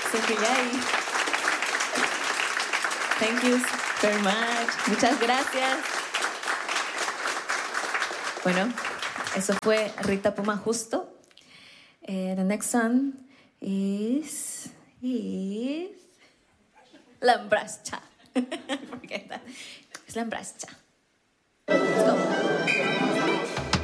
Sukiyai. Thank you very much. Muchas gracias. Bueno, eso fue Rita Puma Justo. The next song is Lambrascha. Forget that. It's Lambrascha.